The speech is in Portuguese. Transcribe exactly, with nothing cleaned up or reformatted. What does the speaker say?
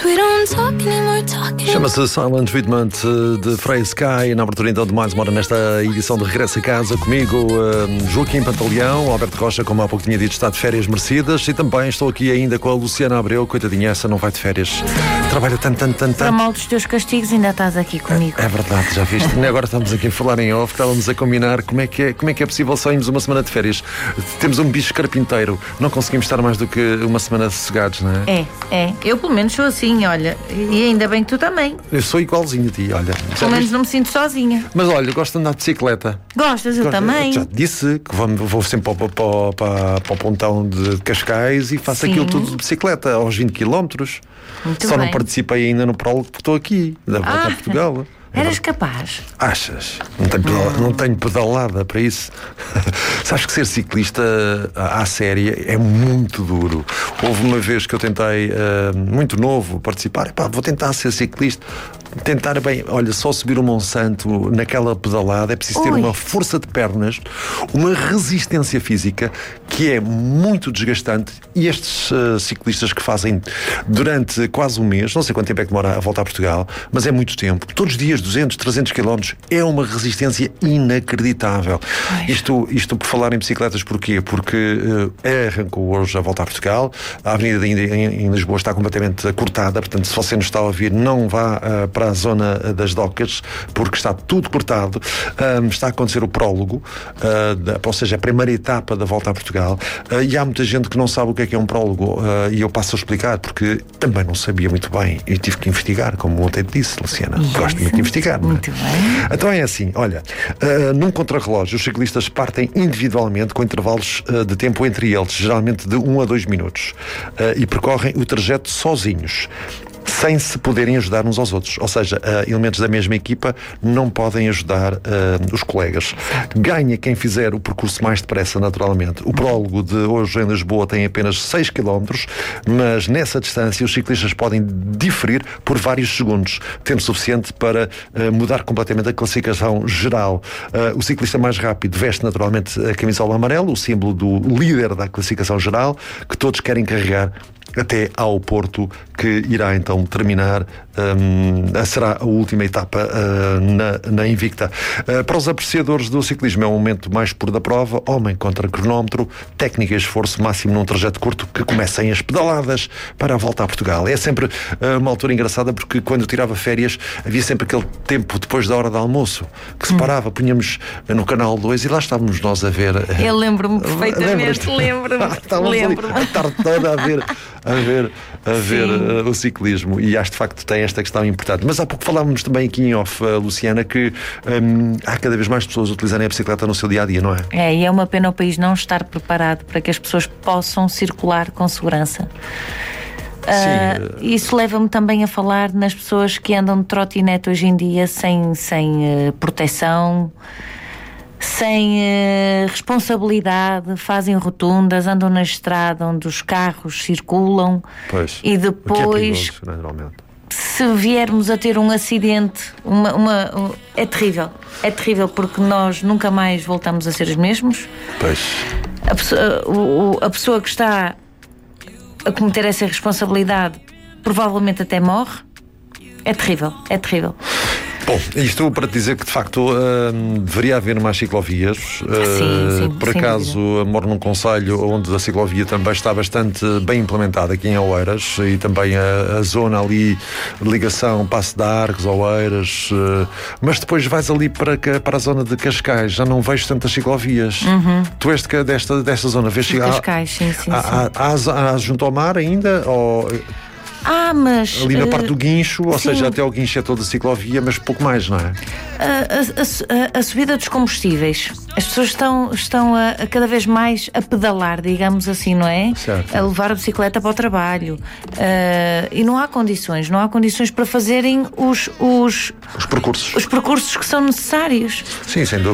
Chama-se Silent Treatment de Frey Sky, na abertura então de mais uma hora nesta edição de Regresso a Casa. Comigo, Joaquim Pantaleão, Alberto Rocha, como há pouco tinha dito, está de férias merecidas. E também estou aqui ainda com a Luciana Abreu, coitadinha, essa não vai de férias. Trabalha tanto, tanto, tanto, Para tanto. mal dos teus castigos ainda estás aqui comigo. É, é verdade, já viste. Agora estamos aqui a falar em off, estávamos a combinar como é que é, como é, que é possível sairmos uma semana de férias. Temos um bicho carpinteiro, não conseguimos estar mais do que uma semana sossegados, não é? É, é. Eu pelo menos sou assim, olha. E ainda bem que tu também. Eu sou igualzinho a ti, olha. Já Pelo menos viste? não me sinto sozinha. Mas olha, eu gosto de andar de bicicleta. Gostas? Eu Gosto- também. Já te disse que vou, vou sempre para, para, para, para o pontão de Cascais e faço Sim. aquilo tudo de bicicleta, aos vinte quilómetros. Muito Só bem. não participei ainda no prólogo porque estou aqui, da volta Ah. a Portugal. Eras capaz. Achas? Não tenho, pedala- não tenho pedalada para isso. Sabes que ser ciclista à à séria é muito duro. Houve uma vez que eu tentei, ah, muito novo, participar. Epá, vou tentar ser ciclista. Tentar bem, olha, só subir o Monsanto naquela pedalada é preciso ter Ui. uma força de pernas, uma resistência física que é muito desgastante. E estes ah, ciclistas que fazem durante quase um mês, não sei quanto tempo é que demora a volta a Portugal, mas é muito tempo, todos os dias duzentos, trezentos quilómetros, é uma resistência inacreditável. Isto, isto por falar em bicicletas, porquê? Porque uh, arrancou hoje a volta a Portugal, a avenida ainda em, em Lisboa está completamente cortada, portanto se você nos está a ouvir, não vá uh, para a zona uh, das docas, porque está tudo cortado. Um, está a acontecer o prólogo, uh, da, ou seja, a primeira etapa da volta a Portugal, uh, e há muita gente que não sabe o que é que é um prólogo, uh, e eu passo a explicar, porque também não sabia muito bem, e tive que investigar, como ontem te disse, Luciana. Isso. Gosto muito de investigar, não é? Muito bem. Então é assim, olha, uh, num contrarrelógio os ciclistas partem individualmente com intervalos uh, de tempo entre eles, geralmente de um a dois minutos, uh, e percorrem o trajeto sozinhos, sem se poderem ajudar uns aos outros. Ou seja, uh, elementos da mesma equipa não podem ajudar uh, os colegas. Ganha quem fizer o percurso mais depressa, naturalmente. O prólogo de hoje em Lisboa tem apenas seis quilómetros, mas nessa distância os ciclistas podem diferir por vários segundos, tempo suficiente para uh, mudar completamente a classificação geral. Uh, o ciclista mais rápido veste naturalmente a camisola amarela, o símbolo do líder da classificação geral, que todos querem carregar até ao Porto, que irá então terminar, um, será a última etapa uh, na, na Invicta. Uh, para os apreciadores do ciclismo é um momento mais puro da prova, homem contra cronómetro, técnica e esforço máximo num trajeto curto que começa em as pedaladas para a volta a Portugal. É sempre uh, uma altura engraçada, porque quando eu tirava férias havia sempre aquele tempo depois da hora de almoço que se parava, punhamos uh, no canal dois e lá estávamos nós a ver. Uh, Eu lembro-me perfeitamente. Lembras-te? Lembro-me. Estávamos ali Lembro-me. a tarde toda a ver, a ver, a ver uh, o ciclismo, e acho de facto que tem esta questão importante. Mas há pouco falávamos também aqui em off, uh, Luciana, que um, há cada vez mais pessoas a utilizarem a bicicleta no seu dia-a-dia, não é? É, e é uma pena o país não estar preparado para que as pessoas possam circular com segurança. Ah, isso leva-me também a falar nas pessoas que andam de trotinete hoje em dia sem, sem uh, proteção, sem uh, responsabilidade, fazem rotundas, andam na estrada onde os carros circulam. Pois. E O que é depois, perigoso, naturalmente. se viermos a ter um acidente, uma, uma, um- é terrível. É terrível, porque nós nunca mais voltamos a ser os mesmos. Pois. A pessoa, o- o- a pessoa que está a cometer essa responsabilidade provavelmente até morre. É terrível, é terrível. Bom, isto para te dizer que de facto hum, deveria haver mais ciclovias. Sim, Uh, sim, por sem acaso moro num concelho onde a ciclovia também está bastante bem implementada, aqui em Oeiras, e também a, a zona ali de ligação Passo de Arcos, Oeiras, uh, mas depois vais ali para, ca- para a zona de Cascais, já não vejo tantas ciclovias. Tu és de ca- desta, desta zona, vês De há- Cascais, sim, sim, há, sim. há, há, há junto ao mar ainda? Ou Ah, mas ali na eh, parte do guincho, ou sim. seja, até o guincho é toda ciclovia, mas pouco mais, não é? a, a- a- a subida dos combustíveis. As pessoas estão, estão a, a cada vez mais a pedalar, digamos assim, não é? Certo. A levar a bicicleta para o trabalho. Ah, e não há condições, não há condições para fazerem os, os, Os percursos. os percursos que são necessários. Sim, sem dúvida.